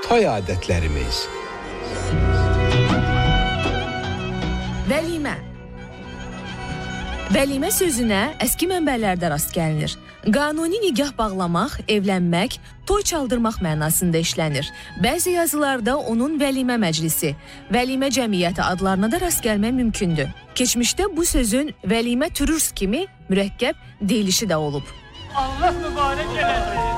toy adətlərimiz. Vəlimə. Vəlimə sözünə əski mənbələrdə rast gəlinir. Qanuni nigah bağlamaq, evlənmək, toy çaldırmaq mənasında işlənir. Bəzi yazılarda onun vəlimə məclisi, vəlimə cəmiyyəti adlarına da rast gəlmək mümkündür. Keçmişdə bu sözün vəlimə türürs kimi mürəkkəb deyilişi də olub. Allah mübarək eləsin.